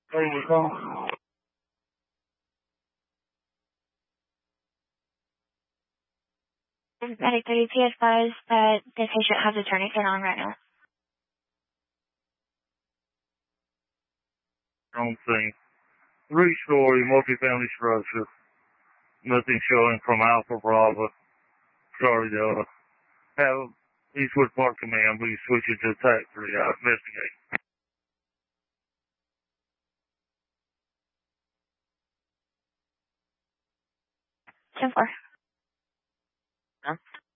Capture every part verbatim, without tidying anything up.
There we go. Medic thirty, P advised that the patient has a tourniquet on right now. Wrong thing. Three-story multifamily structure. Nothing showing from Alpha Bravo. Sorry to uh, have Eastwood Park Command. We switch it to attack three. Uh, investigate. ten four. Huh?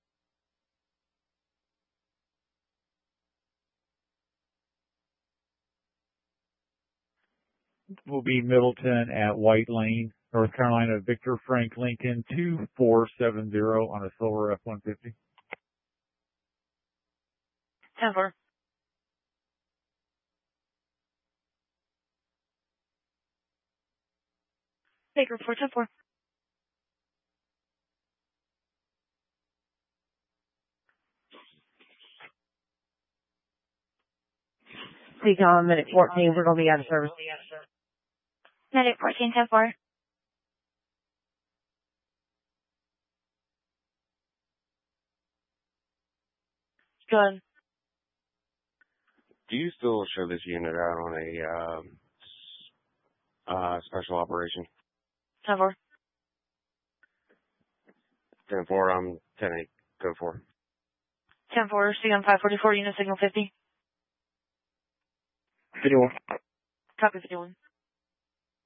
Will be Middleton at White Lane, North Carolina, Victor Frank Lincoln, two four seven zero on a silver F one fifty. ten four. Baker four ten four. Speak on minute fourteen, we're going to be out of service. Medic fourteen ten four. Good. Do you still show this unit out on a um, uh, special operation? ten four. ten four, I'm ten eight, go for. ten four, C M five forty-four, unit signal fifty. fifty-one. Copy fifty-one.